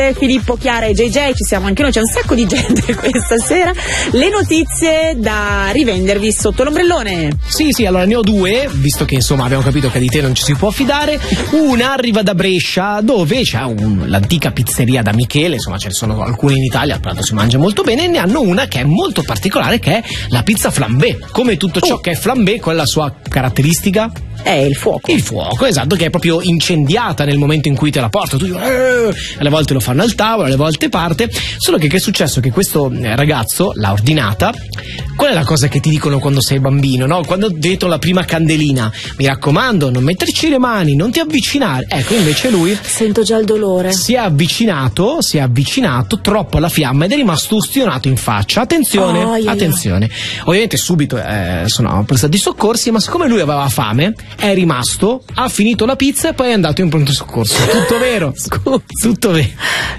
Filippo, Chiara e JJ, ci siamo anche noi, c'è un sacco di gente questa sera. Le notizie da rivendervi sotto l'ombrellone. Sì, allora ne ho due, visto che insomma abbiamo capito che di te non ci si può fidare. Una arriva da Brescia, dove c'è l'antica pizzeria da Michele, insomma ce ne sono alcune in Italia, tra l'altro si mangia molto bene, e ne hanno una che è molto particolare, che è la pizza flambé. Come tutto ciò che è flambé, qual è la sua caratteristica? È il fuoco. Il fuoco, esatto, che è proprio incendiata nel momento in cui te la porto. Tu alle volte lo fanno al tavolo, alle volte parte. Solo che è successo? Che questo ragazzo l'ha ordinata. Qual è la cosa che ti dicono quando sei bambino, no? Quando vedo la prima candelina, mi raccomando, non metterci le mani, non ti avvicinare. Ecco, invece lui sento già il dolore. Si è avvicinato troppo alla fiamma ed è rimasto ustionato in faccia. Attenzione. Ovviamente subito sono prestati soccorsi, ma siccome lui aveva fame, è rimasto, ha finito la pizza e poi è andato in pronto soccorso. Tutto vero? Tutto vero.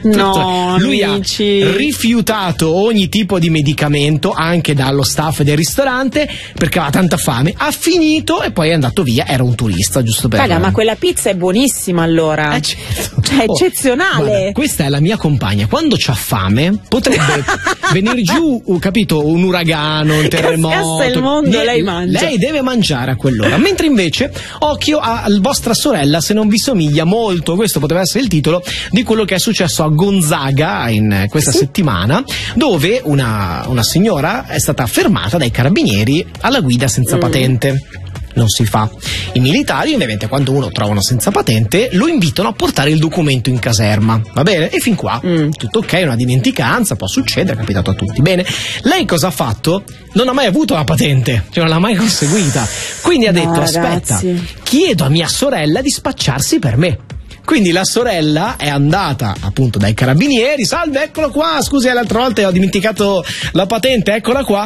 No, lui amici. ha rifiutato ogni tipo di medicamento, anche dallo staff del ristorante, perché aveva tanta fame. Ha finito e poi è andato via. Era un turista, giusto per... Raga, ma quella pizza è buonissima, allora. Certo. Cioè, eccezionale. Guarda, questa è la mia compagna. Quando c'ha fame potrebbe venire giù, capito, un uragano, un terremoto. Il mondo, lei mangia. Lei deve mangiare a quell'ora. Mentre invece occhio a vostra sorella se non vi somiglia molto. Questo poteva essere il titolo di quello che è successo a Gonzaga in questa settimana, dove una signora è stata fermata dai carabinieri alla guida senza patente. Non si fa. I militari, ovviamente, quando uno trova uno senza patente, lo invitano a portare il documento in caserma. Va bene? E fin qua tutto ok, una dimenticanza, può succedere, è capitato a tutti. Bene, lei cosa ha fatto? Non ha mai avuto la patente, cioè non l'ha mai conseguita. Quindi ha detto: aspetta, chiedo a mia sorella di spacciarsi per me. Quindi la sorella è andata appunto dai carabinieri: salve, eccolo qua, scusi, l'altra volta ho dimenticato la patente, eccola qua.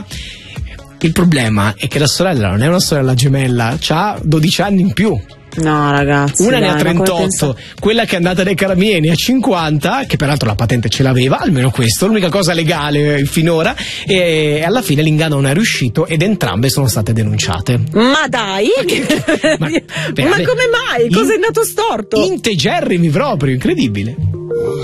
Il problema è che la sorella non è una sorella gemella, ha 12 anni in più. No, ragazzi. Una ne ha 38, quella che è andata dai carabinieri ha 50, che peraltro la patente ce l'aveva, almeno questo, l'unica cosa legale finora, e alla fine l'inganno non è riuscito ed entrambe sono state denunciate. Ma dai! Ma come mai? Cosa è andato storto? Integerrimi proprio, incredibile.